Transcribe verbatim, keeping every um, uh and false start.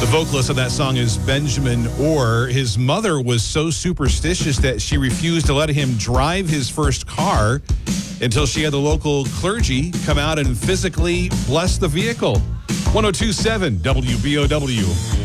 The vocalist of that song is Benjamin Orr. His mother was so superstitious that she refused to let him drive his first car until she had the local clergy come out and physically bless the vehicle. one oh two point seven W B O W.